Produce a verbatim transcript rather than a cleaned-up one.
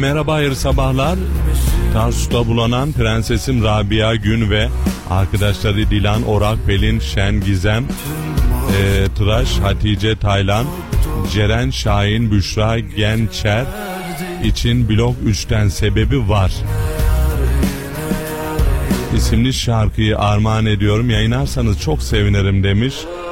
merhaba, hayır sabahlar. Tarsus'ta bulanan Prensesim Rabia Gün ve arkadaşları Dilan, Orak, Pelin, Şen, Gizem, e, Tıraş, Hatice, Taylan, Ceren, Şahin, Büşra, Gençer için Blok üçten Sebebi Var isimli şarkıyı armağan ediyorum. Yayınlarsanız çok sevinirim demiş.